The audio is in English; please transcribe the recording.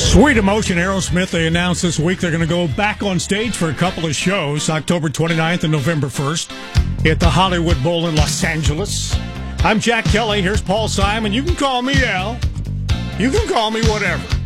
Sweet Emotion, Aerosmith, they announced this week they're going to go back on stage for a couple of shows, October 29th and November 1st, at the Hollywood Bowl in Los Angeles. I'm Jack Kelly. Here's Paul Simon. You can call me Al. You can call me whatever.